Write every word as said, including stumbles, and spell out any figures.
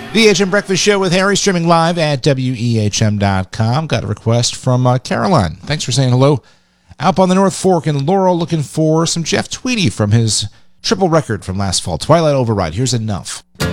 The H M Breakfast Show with Harry, streaming live at W E H M dot com. Got a request from uh, Caroline. Thanks for saying hello. Out on the North Fork in Laurel, looking for some Jeff Tweedy from his triple record from last fall, Twilight Override. Here's Enough.